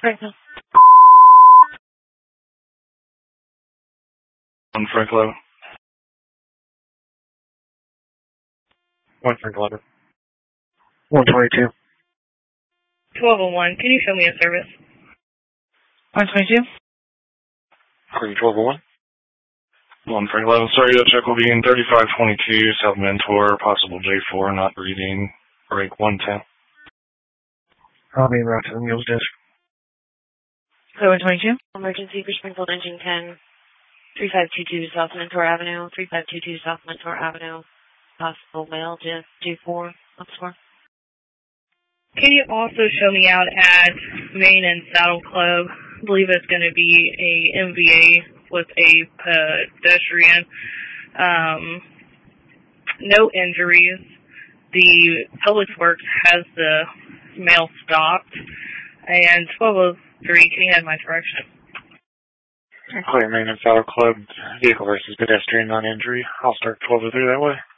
Franklin. 1 Franklin. 1 Franklin. 122. 1201, can you show me a service? 122. Crew 1201. 1 Franklin. Sorry, check will be in 3522 South Mentor, possible J4, not breathing, break 110. I'll be en route to the Mules Disc. 122. Emergency for Springfield Engine 10, 3522 South Mentor Avenue, 3522 South Mentor Avenue, possible mail J4, Upscore. Can you also show me out at Main and Saddle Club? I believe it's going to be a MVA with a pedestrian. No injuries. The Public Works has the mail stopped. And 1203, can you have my direction? Clear Main and Saddle Club, vehicle versus pedestrian, non-injury. I'll start 1203 that way.